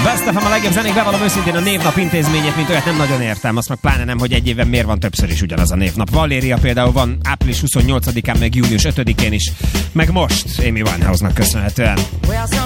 Best of a legjobb zenék, bevallom őszintén a névnap intézményét, mint olyat nem nagyon értem, azt meg pláne nem, hogy egy éven miért van többször is ugyanaz a névnap. Valéria például van április 28-án, meg június 5-én is, meg most Amy Winehouse-nak köszönhetően.